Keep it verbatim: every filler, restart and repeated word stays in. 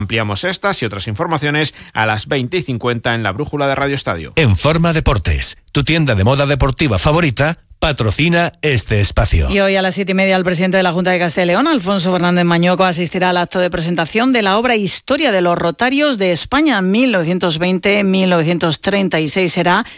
Ampliamos estas y otras informaciones a las veinte y cincuenta en la brújula de Radio Estadio. En Forma Deportes, tu tienda de moda deportiva favorita, patrocina este espacio. Y hoy a las siete y media el presidente de la Junta de Castilla y León, Alfonso Fernández Mañoco, asistirá al acto de presentación de la obra Historia de los Rotarios de España mil novecientos veinte a mil novecientos treinta y seis. Será